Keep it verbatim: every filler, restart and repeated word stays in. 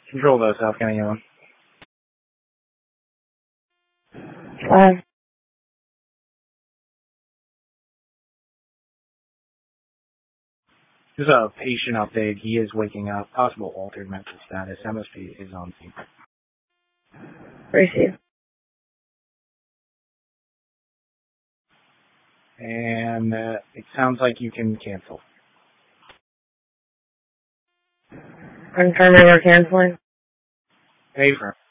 Control those, South County Yellow. Uh, There's a patient update. He is waking up. Possible altered mental status. M S P is on scene. receive. And uh, it sounds like you can cancel. Confirming we're canceling. Pay for